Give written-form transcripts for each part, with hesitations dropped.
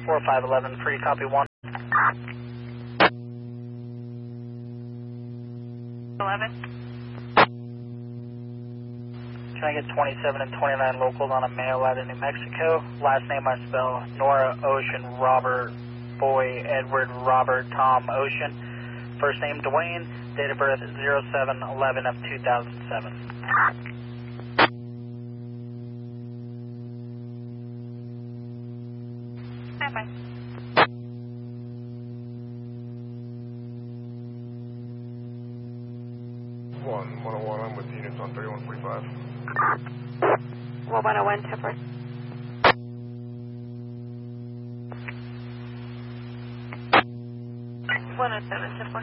4511, free copy 1. 11. Can I get 27 and 29 locals on a mail out of New Mexico? Last name I spell Nora Ocean Robert Boy Edward Robert Tom Ocean. First name Dwayne. Date of birth 07/11 of 2007. Bye. 101, I'm with units on 3145. 101, Tipper. One oh seven, Tipper.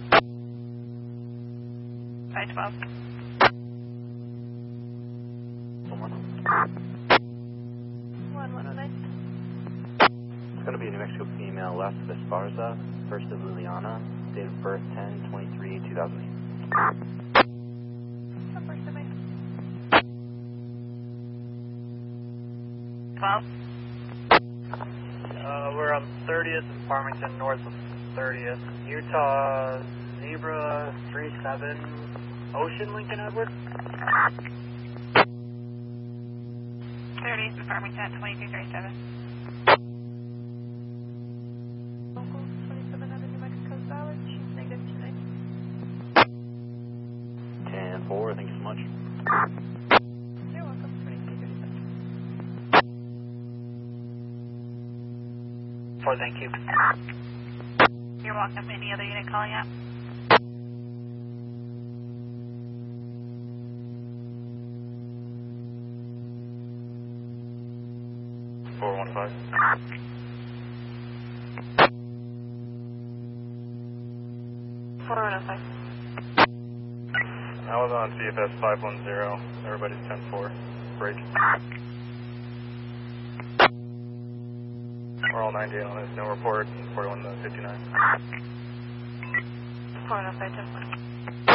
512. 1109. It's going to be a New Mexico female, last of Esparza, first of Liliana, date of birth 10/23/2008. First of May. 12. We're on 30th and Farmington, north of 30th. Utah Zebra 37 Ocean Lincoln Edward. 30th and Farmington, 2237. Local 2700 New Mexico Valley. She's negative tonight. 10-4, thank you so much. You're welcome. 2337. 4, thank you. You're welcome. Any other unit calling out? I was on CFS 510, everybody's 10-4, break. We're all 98 on this, no report, 41 to 59. 405, 10-4.